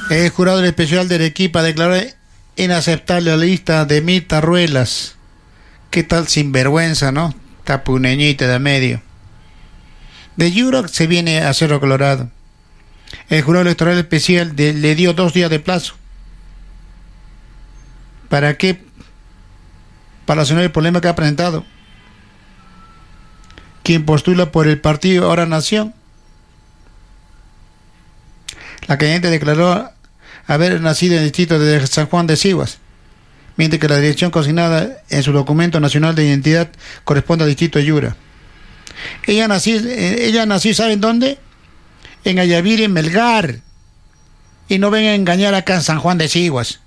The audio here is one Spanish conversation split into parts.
El jurado especial de Arequipa declaró inaceptable la lista de Mirta Ruelas. ¿Qué tal sinvergüenza, no? Tapuneñita de medio. De Yura se viene a Cerro Colorado. El jurado electoral especial le dio 2 días de plazo. ¿Para qué? Para solucionar el problema que ha presentado quien postula por el partido Ahora Nación. La candidata declaró haber nacido en el distrito de San Juan de Sihuas, mientras que la dirección consignada en su documento nacional de identidad corresponde al distrito de Yura. Ella nació, ¿saben dónde? En Ayaviri, en Melgar. Y no vengan a engañar acá en San Juan de Sihuas.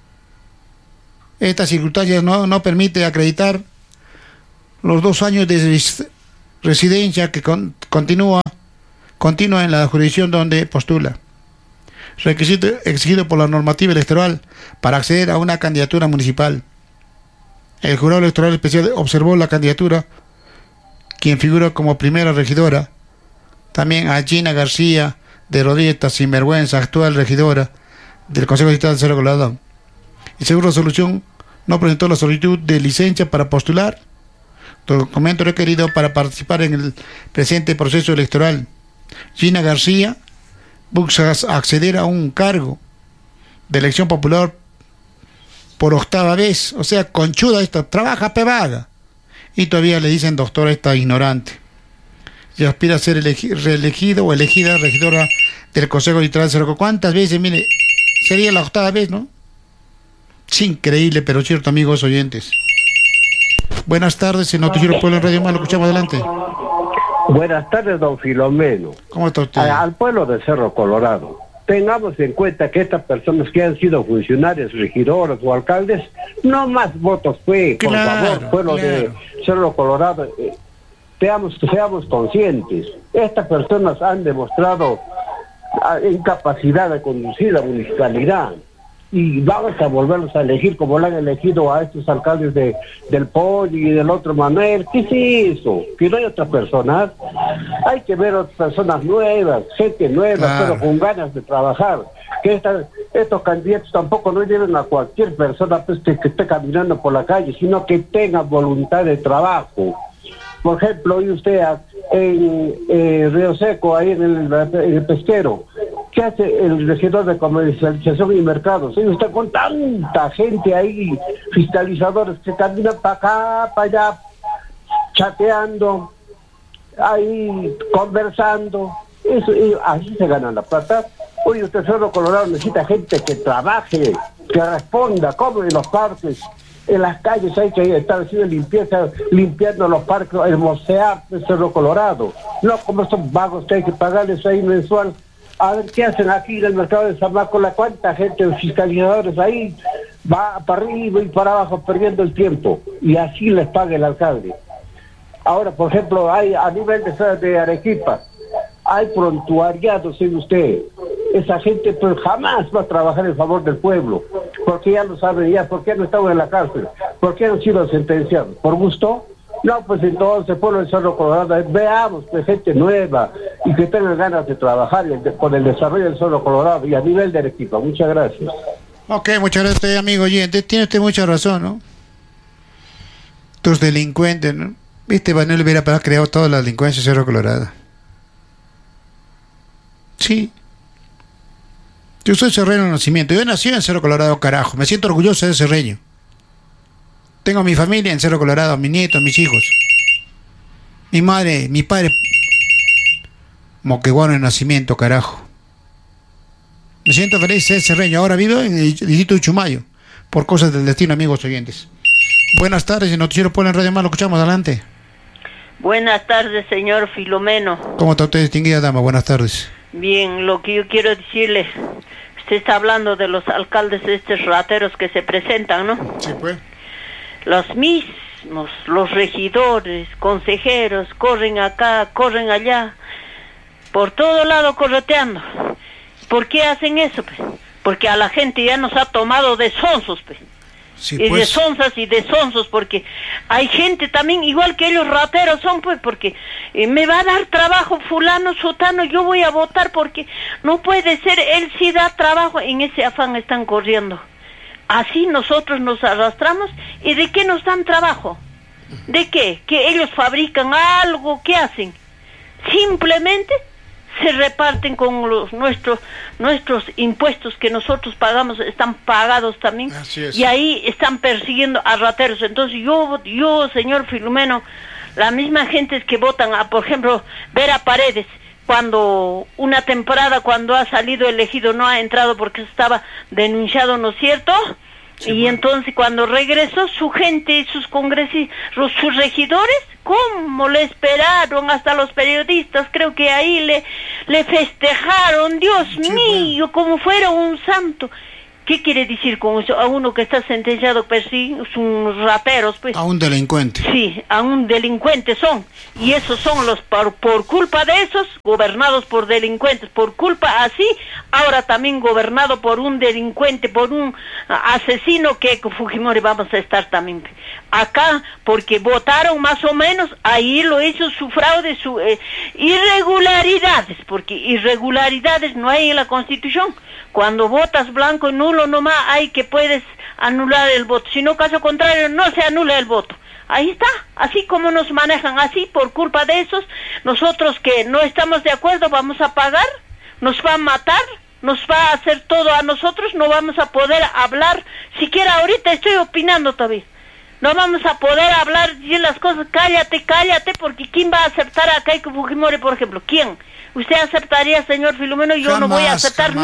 Estas circunstancias no permite acreditar los 2 años de residencia que continúa en la jurisdicción donde postula. Requisito exigido por la normativa electoral para acceder a una candidatura municipal. El jurado electoral especial observó la candidatura, quien figura como primera regidora, también a Gina García de Rodríguez Sinvergüenza, actual regidora del Consejo Distrital de Cerro Colorado. Y según resolución, no presentó la solicitud de licencia para postular, documento requerido para participar en el presente proceso electoral. Gina García busca acceder a un cargo de elección popular por 8ª vez, o sea, conchuda esta, trabaja pevaga, y todavía le dicen doctora esta ignorante, y aspira a ser reelegido o elegida regidora del Consejo Distrital de Cerro. ¿Cuántas veces? Mire, sería la 8ª vez, ¿no? Es increíble, pero cierto, amigos oyentes. Buenas tardes, el Noticiero Pueblo en Radio Más, lo escuchamos adelante. Buenas tardes, don Filomeno. ¿Cómo está usted? Al pueblo de Cerro Colorado, tengamos en cuenta que estas personas que han sido funcionarios, regidores o alcaldes, no más votos fue, por favor, pueblo de Cerro Colorado, seamos conscientes. Estas personas han demostrado incapacidad de conducir la municipalidad. Y vamos a volverlos a elegir como lo han elegido a estos alcaldes del Pollo y del otro Manuel. ¿Qué es eso? Que no hay otras personas. Hay que ver otras personas nuevas, gente nueva, pero con ganas de trabajar. Que estos candidatos tampoco no lleven a cualquier persona pues, que esté caminando por la calle, sino que tenga voluntad de trabajo. Por ejemplo, hoy usted en Río Seco, ahí en el pesquero, ¿qué hace el regidor de comercialización y mercados? Ellos están con tanta gente ahí, fiscalizadores que caminan para acá, para allá, chateando, ahí conversando. Eso, así se gana la plata. Hoy usted Cerro Colorado necesita gente que trabaje, que responda, como en los parques, en las calles hay que estar haciendo limpieza, limpiando los parques, hermosear de Cerro Colorado. No como estos vagos que hay que pagarles ahí mensual. A ver qué hacen aquí en el mercado de San Marcos, cuánta gente, fiscalizadores ahí, va para arriba y para abajo perdiendo el tiempo, y así les paga el alcalde. Ahora, por ejemplo, hay a nivel de Arequipa, hay prontuariados en usted. Esa gente pues jamás va a trabajar en favor del pueblo, porque ya lo saben, ya, ¿por qué no están en la cárcel? ¿Por qué no han sido sentenciados? ¿Por gusto? No, pues entonces, pueblo de Cerro Colorado, veamos que gente nueva y que tengan ganas de trabajar por el desarrollo del Cerro Colorado y a nivel de Arequipa. Muchas gracias. Ok, muchas gracias, amigo oyente. Tiene usted mucha razón, ¿no? Tus delincuentes, ¿no? Viste, Manuel hubiera creado toda la delincuencia en Cerro Colorado. Sí. Yo soy cerreño de nacimiento. Yo nací en Cerro Colorado, carajo. Me siento orgulloso de cerreño. Tengo mi familia en Cerro Colorado, mis nietos, mis hijos. Mi madre, mi padre, moqueguano de nacimiento, carajo. Me siento feliz de ser cerreño. Ahora vivo en el distrito de Chumayo, por cosas del destino, amigos oyentes. Buenas tardes, el Noticiero Pueblo en Radio Más, lo escuchamos, adelante. Buenas tardes, señor Filomeno. ¿Cómo está usted, distinguida dama? Buenas tardes. Bien, lo que yo quiero decirle, usted está hablando de los alcaldes de estos rateros que se presentan, ¿no? Sí, pues. Los mismos, los regidores, consejeros, corren acá, corren allá, por todo lado correteando. ¿Por qué hacen eso, pues? Porque a la gente ya nos ha tomado de sonsos, pues. Sí, y pues. de sonzas y de sonzos, porque hay gente también, igual que ellos rateros son, pues, porque me va a dar trabajo fulano, sotano, yo voy a votar, porque no puede ser, él sí da trabajo, en ese afán están corriendo. Así nosotros nos arrastramos, ¿y de qué nos dan trabajo? ¿De qué? ¿Que ellos fabrican algo? ¿Qué hacen? Simplemente se reparten con nuestros impuestos que nosotros pagamos, están pagados también, y ahí están persiguiendo a rateros. Entonces yo, señor Filomeno, la misma gente que votan a, por ejemplo, Vera Paredes, cuando una temporada, cuando ha salido elegido, no ha entrado porque estaba denunciado, ¿no es cierto? Sí, y bueno, entonces cuando regresó su gente, sus congresistas, sus regidores, ¿cómo le esperaron? Hasta los periodistas, creo que ahí le festejaron, Dios mío, como fuera un santo. ¿Qué quiere decir con eso? A uno que está sentenciado, pues sí, son rateros, pues. A un delincuente. Sí, a un delincuente son. Y esos son los, por culpa de esos, gobernados por delincuentes. Por culpa así, ahora también gobernado por un delincuente, por un asesino, que Fujimori vamos a estar también. Acá, porque votaron más o menos, ahí lo hizo su fraude, su irregularidades, porque irregularidades no hay en la Constitución. Cuando votas blanco y nulo nomás hay que puedes anular el voto. Si no, caso contrario, no se anula el voto. Ahí está, así como nos manejan, así por culpa de esos, nosotros que no estamos de acuerdo vamos a pagar, nos va a matar, nos va a hacer todo a nosotros, no vamos a poder hablar, siquiera ahorita estoy opinando todavía. No vamos a poder hablar, decir las cosas, cállate, porque ¿quién va a aceptar a Keiko Fujimori, por ejemplo? ¿Quién? ¿Usted aceptaría, señor Filomeno? Yo no voy a aceptar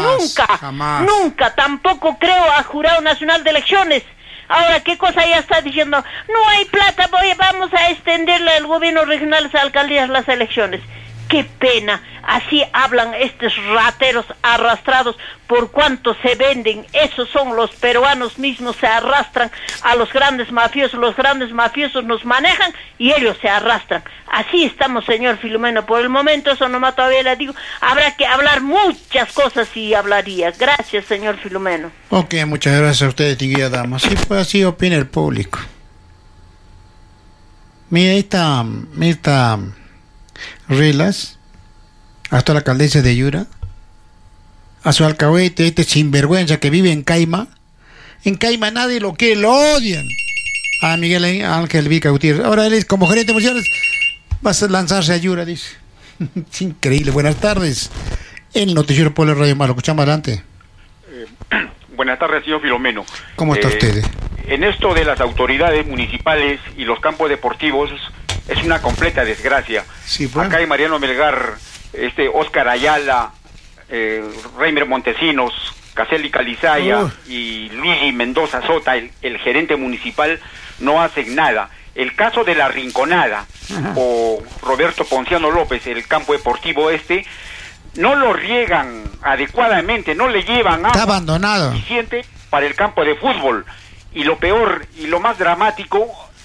nunca, tampoco creo a Jurado Nacional de Elecciones. Ahora, ¿qué cosa ya está diciendo? No hay plata, vamos a extenderle al gobierno regional, a las alcaldías, las elecciones. ¡Qué pena! Así hablan estos rateros arrastrados. Por cuánto se venden, esos son los peruanos mismos, se arrastran a los grandes mafiosos nos manejan y ellos se arrastran. Así estamos, señor Filomeno, por el momento, eso nomás todavía le digo, habrá que hablar muchas cosas y hablaría. Gracias, señor Filomeno. Ok, muchas gracias a usted, distinguida dama. Sí, pues así opina el público. Mira, esta Relas, hasta la alcaldesa de Yura, a su alcahuete, este sinvergüenza que vive en Caima. En Caima nadie lo quiere, lo odian. A Miguel Ángel Vica Gutiérrez. Ahora él es como gerente emocionales, va a lanzarse a Yura, dice. Es increíble. Buenas tardes. El noticiero Pueblo Radio Más, lo escuchamos adelante. Buenas tardes, señor Filomeno. ¿Cómo está usted? En esto de las autoridades municipales y los campos deportivos, es una completa desgracia. Sí, bueno. Acá hay Mariano Melgar, Óscar Ayala, Reimer Montesinos, Caseli Calizaya y Luigi Mendoza Sota, el gerente municipal, no hacen nada. El caso de la Rinconada, o Roberto Ponciano López, el campo deportivo no lo riegan adecuadamente, no le llevan agua abandonado suficiente para el campo de fútbol. Y lo peor y lo más dramático,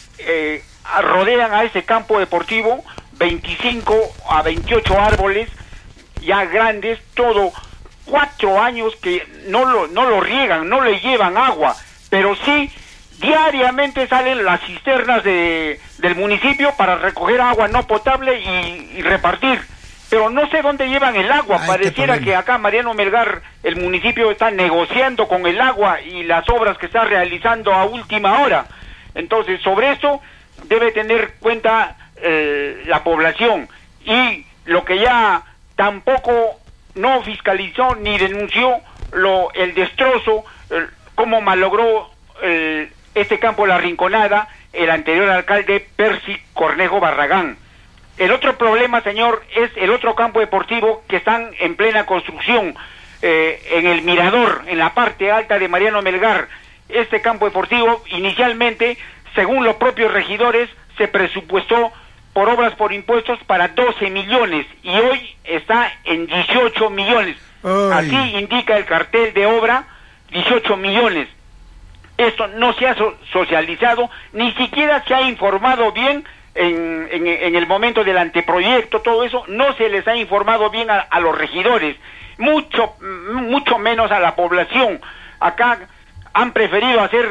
rodean a ese campo deportivo 25 a 28 árboles ya grandes, todo 4 años que no lo riegan, no le llevan agua, pero sí diariamente salen las cisternas del municipio para recoger agua no potable y repartir, pero no sé dónde llevan el agua. Pareciera que acá Mariano Melgar, el municipio está negociando con el agua y las obras que está realizando a última hora. Entonces, sobre esto debe tener cuenta la población, y lo que ya tampoco no fiscalizó ni denunció el destrozo, cómo malogró este campo de la Rinconada el anterior alcalde Percy Cornejo Barragán. El otro problema, señor, es el otro campo deportivo que están en plena construcción, en el Mirador, en la parte alta de Mariano Melgar. Este campo deportivo inicialmente, según los propios regidores, se presupuestó por obras por impuestos para 12 millones y hoy está en 18 millones. Ay. Así indica el cartel de obra, 18 millones. Esto no se ha socializado, ni siquiera se ha informado bien en el momento del anteproyecto, todo eso, no se les ha informado bien a los regidores, mucho menos a la población. Acá han preferido hacer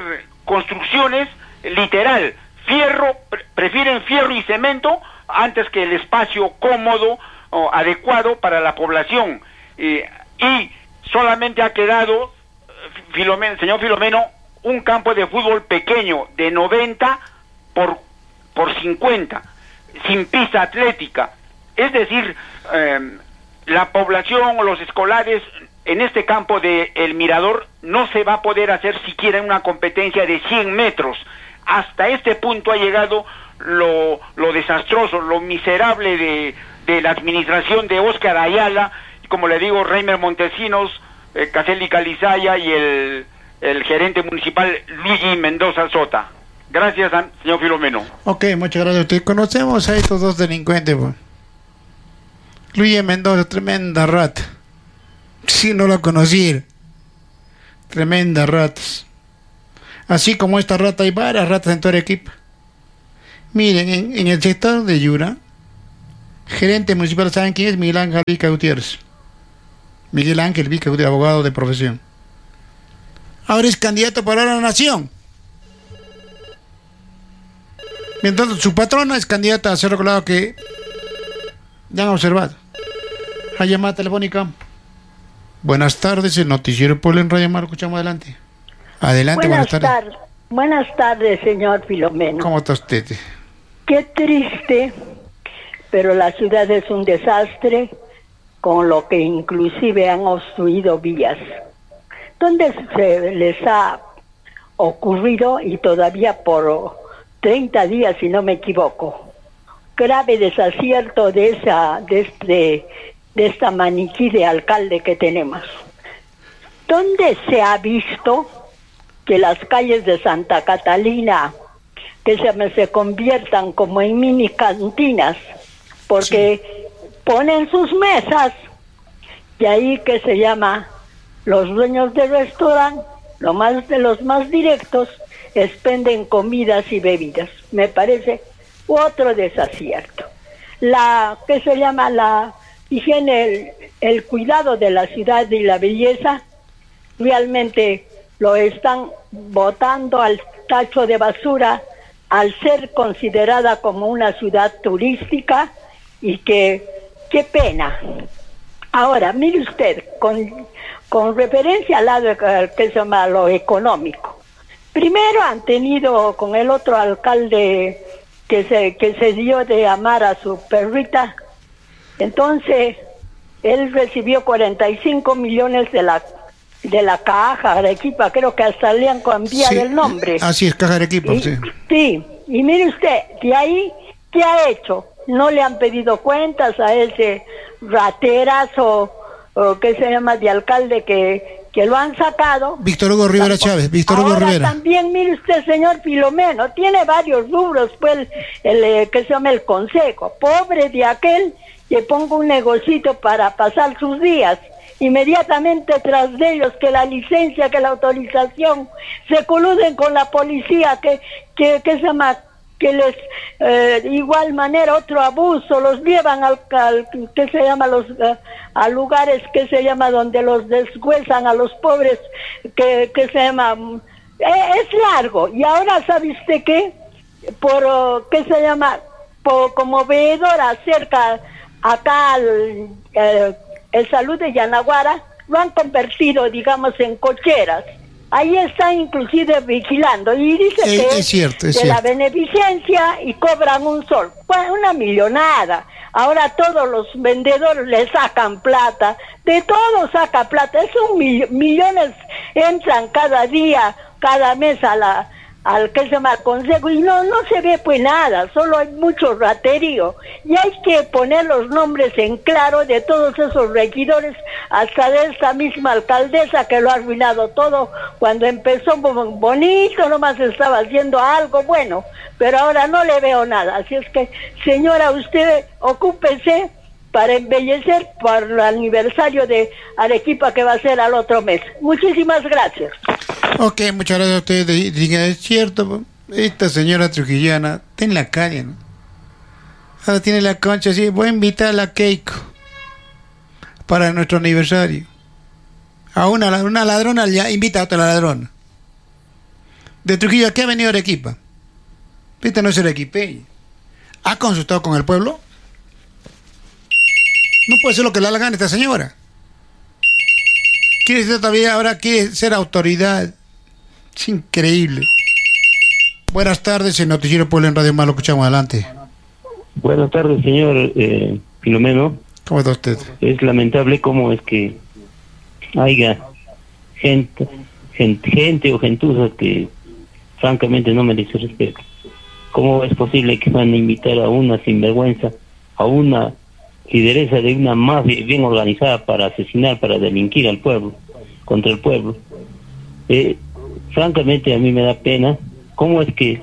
construcciones literal, prefieren fierro y cemento antes que el espacio cómodo o adecuado para la población, y solamente ha quedado, señor Filomeno, un campo de fútbol pequeño de 90 por 50, sin pista atlética. Es decir, la población o los escolares en este campo de El Mirador no se va a poder hacer siquiera una competencia de 100 metros. Hasta este punto ha llegado lo desastroso, lo miserable de la administración de Óscar Ayala, y como le digo, Reimer Montesinos, Caselli Calizaya y el gerente municipal Luigi Mendoza Sota. Gracias, señor Filomeno. Ok, muchas gracias a usted. Conocemos a estos dos delincuentes, pues. Luigi Mendoza, tremenda rata. Sí, no lo conocí. Tremenda ratas. Así como esta rata, hay varias ratas en todo Arequipa. Miren, en el sector de Yura, gerente municipal, ¿saben quién es? Miguel Ángel Vica Gutiérrez. Miguel Ángel Vica Gutiérrez, abogado de profesión. Ahora es candidato para la nación. Mientras su patrona es candidata a Cerro Colorado, que ya han observado. La llamada telefónica. Buenas tardes, el noticiero Pueblo en Radio Mar, escuchamos adelante. Adelante, buenas tardes. Buenas tardes, señor Filomeno. ¿Cómo está usted? Qué triste, pero la ciudad es un desastre, con lo que inclusive han obstruido vías. ¿Dónde se les ha ocurrido, y todavía por 30 días, si no me equivoco, grave desacierto de esta maniquí de alcalde que tenemos? ¿Dónde se ha visto que las calles de Santa Catalina que se conviertan como en mini cantinas? Porque ponen sus mesas y ahí, que se llama, los dueños del restaurante, de los más directos, expenden comidas y bebidas. Me parece otro desacierto. La higiene, el cuidado de la ciudad y la belleza, realmente lo están botando al tacho de basura al ser considerada como una ciudad turística, y qué pena. Ahora, mire usted, con referencia al lado que se llama lo económico. Primero han tenido con el otro alcalde que se dio de amar a su perrita. Entonces, él recibió 45 millones de la Caja Arequipa, creo que hasta le han cambiado el nombre. Así es, Caja Arequipa, sí. Sí, y mire usted, de ahí, ¿qué ha hecho? No le han pedido cuentas a ese raterazo, que se llama, de alcalde que lo han sacado. Víctor Hugo Rivera Chávez, Hugo Rivera. También, mire usted, señor Filomeno, tiene varios rubros, pues, que se llama el consejo. Pobre de aquel que ponga un negocito para pasar sus días. Inmediatamente tras de ellos, que la licencia, que la autorización, se coluden con la policía, que se llama, que les, de igual manera, otro abuso, los llevan que se llama, a lugares que se llama, donde los deshuesan a los pobres, que se llama, es largo. Y ahora, ¿sabe usted qué? ¿Qué se llama? Como veedora cerca, acá, el Salud de Yanaguara, lo han convertido, digamos, en cocheras. Ahí está inclusive vigilando, y dice que es cierto. La beneficencia, y cobran un sol, una millonada. Ahora todos los vendedores le sacan plata, de todo saca plata. Esos millones entran cada día, cada mes al que se llama consejo, y no se ve pues nada, solo hay mucho raterío, y hay que poner los nombres en claro de todos esos regidores, hasta de esta misma alcaldesa que lo ha arruinado todo. Cuando empezó bonito, nomás estaba haciendo algo bueno, pero ahora no le veo nada. Así es que, señora, usted ocúpese para embellecer por el aniversario de Arequipa, que va a ser al otro mes. Muchísimas gracias. Ok, muchas gracias a ustedes. Es cierto, esta señora trujillana está en la calle, ¿no? Ahora tiene la concha así. Voy a invitar a la Keiko para nuestro aniversario. A una ladrona ya invita a otra ladrona. de Trujillo, ¿a qué ha venido Arequipa? Esta no es arequipeña. ¿Ha consultado con el pueblo? No puede ser lo que le da la gana a esta señora. Quiere ser todavía, ahora quiere ser autoridad. Es increíble. Buenas tardes, el Noticiero Pueblo en Radio Más, lo escuchamos adelante. Buenas tardes, señor Filomeno. ¿Cómo está usted? Es lamentable cómo es que haya gente o gentuzas que francamente no merece respeto. ¿Cómo es posible que van a invitar a una sinvergüenza, a una lideresa de una mafia bien organizada para asesinar, para delinquir al pueblo, contra el pueblo? Francamente a mí me da pena cómo es que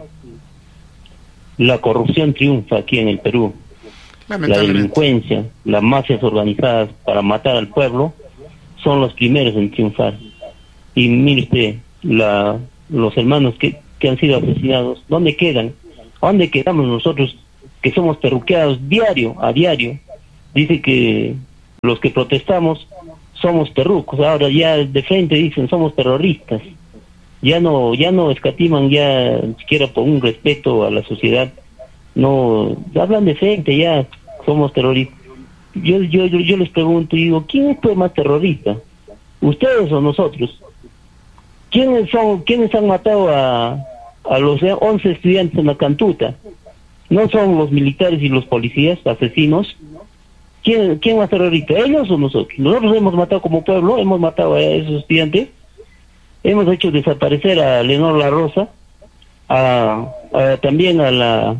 la corrupción triunfa aquí en el Perú. La delincuencia, las mafias organizadas para matar al pueblo son los primeros en triunfar. Y mire usted, los hermanos que han sido asesinados, ¿dónde quedan? ¿A dónde quedamos nosotros que somos terruqueados a diario? Dice que los que protestamos somos terrucos, ahora ya de frente dicen somos terroristas. Ya no escatiman ya siquiera por un respeto a la sociedad. No, hablan de frente, ya somos terroristas. Yo les pregunto y digo, ¿quién es más terrorista? ¿Ustedes o nosotros? ¿Quiénes han matado a los 11 estudiantes en la Cantuta? ¿No son los militares y los policías asesinos? ¿Quién más terrorista? ¿Ellos o nosotros? Nosotros hemos matado como pueblo, hemos matado a esos estudiantes, hemos hecho desaparecer a Leonor La Rosa, también a la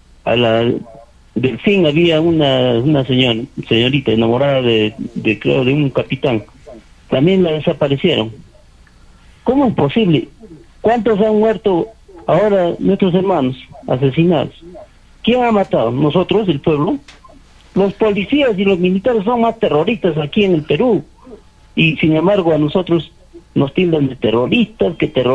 Delfín. Había una señorita enamorada de un capitán, también la desaparecieron. ¿Cómo es posible? ¿Cuántos han muerto ahora nuestros hermanos asesinados? ¿Quién ha matado? ¿Nosotros, el pueblo? Los policías y los militares son más terroristas aquí en el Perú, y sin embargo a nosotros nos tildan de terroristas,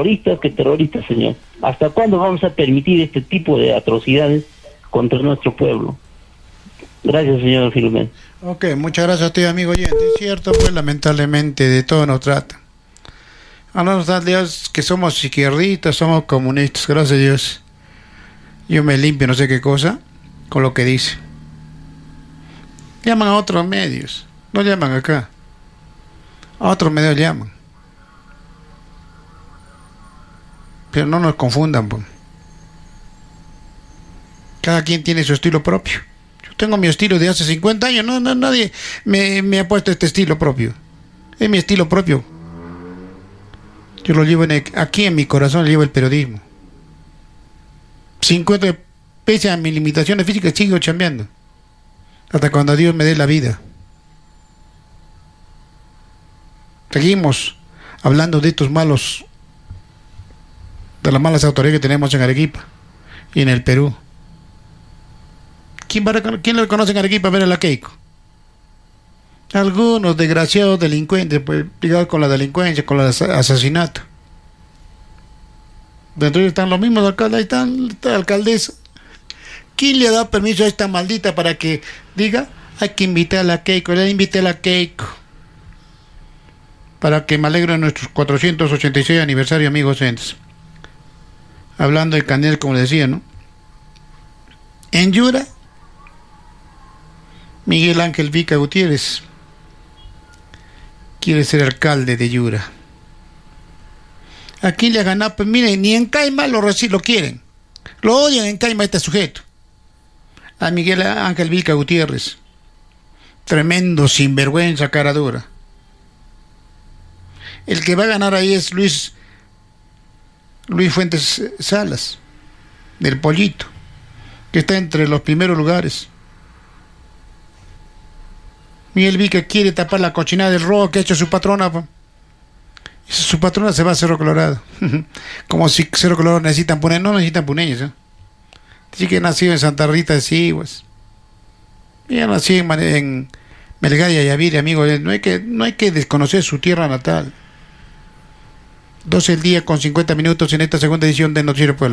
señor. ¿Hasta cuándo vamos a permitir este tipo de atrocidades contra nuestro pueblo? Gracias, señor Filomeno. Ok, muchas gracias a ti, amigo oyente. Es cierto, pues lamentablemente de todo nos trata. A no nos da Dios que somos izquierdistas, somos comunistas, gracias a Dios. Yo me limpio no sé qué cosa con lo que dice. Llaman a otros medios, no llaman acá. A otros medios llaman. Pero no nos confundan, pues. Cada quien tiene su estilo propio. Yo tengo mi estilo de hace 50 años, nadie me ha puesto este estilo propio. Es mi estilo propio. Yo lo llevo aquí en mi corazón, llevo el periodismo. 50, pese a mis limitaciones físicas, sigo chambeando. Hasta cuando Dios me dé la vida. Seguimos hablando de estos malos, de las malas autoridades que tenemos en Arequipa y en el Perú. ¿Quién le conoce en Arequipa? Ver a la Keiko. Algunos desgraciados delincuentes, pues, ligados con la delincuencia, con el asesinato. Dentro de ellos están los mismos alcaldes, ahí está la alcaldesa. ¿Quién le ha dado permiso a esta maldita para que diga, hay que invitar a la Keiko? Le invité a la Keiko para que me alegre de nuestros 486 aniversario, amigos oyentes. Hablando de Canel, como decía, ¿no? En Yura, Miguel Ángel Vica Gutiérrez quiere ser alcalde de Yura. ¿A quién le ha ganado? Pues miren, ni en Caima lo quieren. Lo odian en Caima este sujeto. A Miguel Ángel Vica Gutiérrez. Tremendo sinvergüenza, cara dura. El que va a ganar ahí es Luis Fuentes Salas, del Pollito, que está entre los primeros lugares. Miguel Vica quiere tapar la cochinada del robo que ha hecho su patrona. Su patrona se va a Cerro Colorado. Como si Cerro Colorado necesitan puneños. No necesitan puneños, ¿eh? Dice que nació en Santa Rita de Siguas. Ya nació en Melgaria y Avila, amigo. No hay que desconocer su tierra natal. 12 el día con 50 minutos en esta segunda edición de Noticiero Pueblo.